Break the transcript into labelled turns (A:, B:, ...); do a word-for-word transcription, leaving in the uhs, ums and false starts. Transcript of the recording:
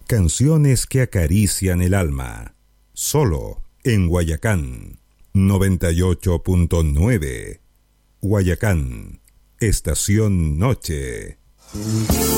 A: Canciones que acarician el alma. Solo en Guayacán. noventa y ocho punto nueve. Guayacán. Estación Noche.